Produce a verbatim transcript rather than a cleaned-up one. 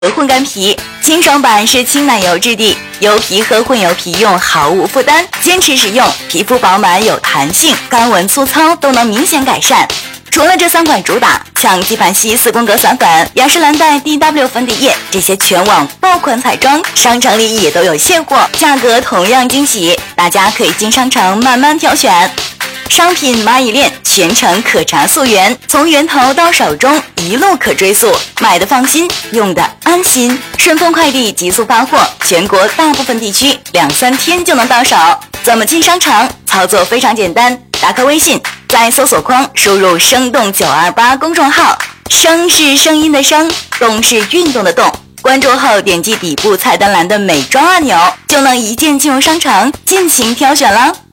混干皮，清爽版是轻奶油质地，油皮和混油皮用毫无负担，坚持使用，皮肤饱满有弹性，干纹粗糙都能明显改善。除了这三款主打，像纪梵希四宫格散粉、雅诗兰黛 D W 粉底液这些全网爆款彩妆，商城里也都有现货，价格同样惊喜，大家可以进商城慢慢挑选。商品蚂蚁链全程可查溯源，从源头到手中一路可追溯，买的放心，用的安心。顺丰快递急速发货，全国大部分地区两三天就能到手。怎么进商城？操作非常简单，打开微信，在搜索框输入生动九二八公众号，声是声音的声，动是运动的动。关注后点击底部菜单栏的美妆按钮，就能一键进入商城进行挑选了。